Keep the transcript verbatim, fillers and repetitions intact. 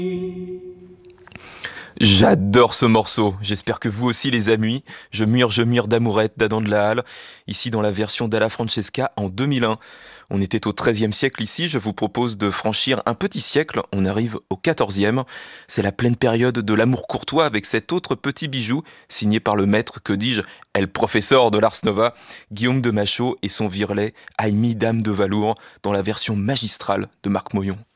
J'adore ce morceau, j'espère que vous aussi les amis. Je mure, je mure d'amourette d'Adam de la Halle, ici dans la version d'Alla Francesca en deux mille un. On était au treizième siècle ici, je vous propose de franchir un petit siècle, on arrive au quatorzième. C'est la pleine période de l'amour courtois avec cet autre petit bijou, signé par le maître, que dis-je, El Professeur de l'Ars Nova, Guillaume de Machaut et son virelet Aimée Dame de Valour, dans la version magistrale de Marc Moyon.